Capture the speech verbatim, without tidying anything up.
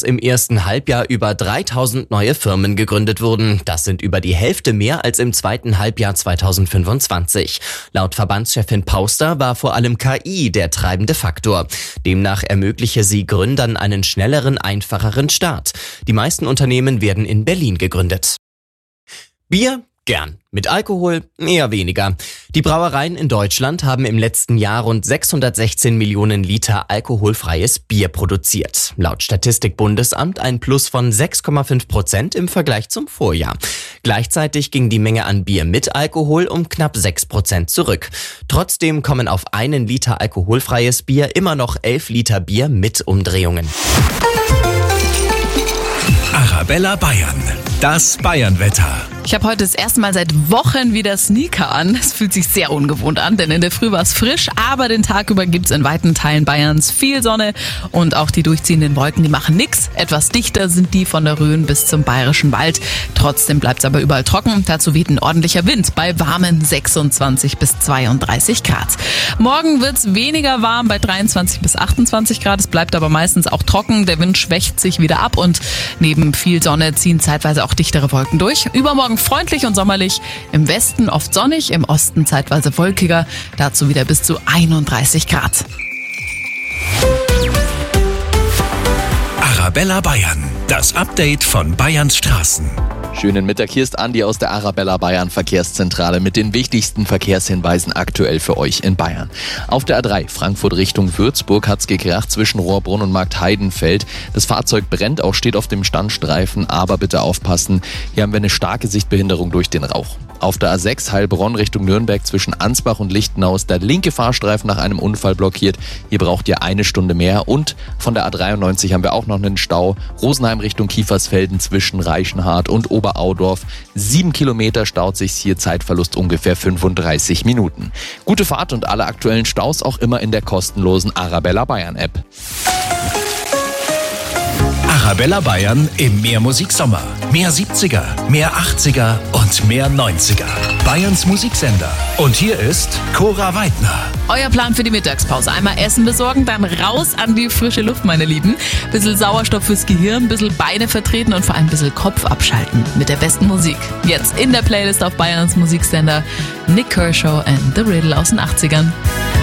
dass im ersten Halbjahr über dreitausend neue Firmen gegründet wurden. Das sind über die Hälfte mehr als im zweiten Halbjahr zweitausendfünfundzwanzig. Laut Verbandschefin Pauster war vor allem K I der treibende Faktor. Demnach ermögliche sie Gründern einen schnelleren, einfacheren Start. Die meisten Unternehmen werden in Berlin gegründet. Bier? Gern. Mit Alkohol eher weniger. Die Brauereien in Deutschland haben im letzten Jahr rund sechshundertsechzehn Millionen Liter alkoholfreies Bier produziert. Laut Statistikbundesamt ein Plus von sechs Komma fünf Prozent im Vergleich zum Vorjahr. Gleichzeitig ging die Menge an Bier mit Alkohol um knapp sechs Prozent zurück. Trotzdem kommen auf einen Liter alkoholfreies Bier immer noch elf Liter Bier mit Umdrehungen. Arabella Bayern, das Bayernwetter. Ich habe heute das erste Mal seit Wochen wieder Sneaker an. Es fühlt sich sehr ungewohnt an, denn in der Früh war es frisch, aber den Tag über gibt's in weiten Teilen Bayerns viel Sonne und auch die durchziehenden Wolken, die machen nix. Etwas dichter sind die von der Rhön bis zum Bayerischen Wald. Trotzdem bleibt's aber überall trocken. Dazu weht ein ordentlicher Wind bei warmen sechsundzwanzig bis zweiunddreißig Grad. Morgen wird's weniger warm bei dreiundzwanzig bis achtundzwanzig Grad. Es bleibt aber meistens auch trocken. Der Wind schwächt sich wieder ab und neben viel Sonne ziehen zeitweise auch dichtere Wolken durch. Übermorgen freundlich und sommerlich, im Westen oft sonnig, im Osten zeitweise wolkiger, dazu wieder bis zu einunddreißig Grad. Arabella Bayern, das Update von Bayerns Straßen. Schönen Mittag, hier ist Andi aus der Arabella Bayern Verkehrszentrale mit den wichtigsten Verkehrshinweisen aktuell für euch in Bayern. Auf der A drei Frankfurt Richtung Würzburg hat's gekracht zwischen Rohrbrunn und Marktheidenfeld. Das Fahrzeug brennt, auch steht auf dem Standstreifen, aber bitte aufpassen, hier haben wir eine starke Sichtbehinderung durch den Rauch. Auf der A sechs Heilbronn Richtung Nürnberg zwischen Ansbach und Lichtenau ist der linke Fahrstreifen nach einem Unfall blockiert. Hier braucht ihr eine Stunde mehr. Und von der A dreiundneunzig haben wir auch noch einen Stau. Rosenheim Richtung Kiefersfelden zwischen Reichenhard und Oberaudorf. Sieben Kilometer staut sich hier, Zeitverlust ungefähr fünfunddreißig Minuten. Gute Fahrt und alle aktuellen Staus auch immer in der kostenlosen Arabella Bayern App. Arabella Bayern im Mehrmusik-Sommer. Mehr siebziger, mehr achtziger und mehr neunziger. Bayerns Musiksender. Und hier ist Cora Weidner. Euer Plan für die Mittagspause. Einmal Essen besorgen, dann raus an die frische Luft, meine Lieben. Bisschen Sauerstoff fürs Gehirn, bisschen Beine vertreten und vor allem ein bisschen Kopf abschalten. Mit der besten Musik. Jetzt in der Playlist auf Bayerns Musiksender Nick Kershaw and The Riddle aus den achtzigern.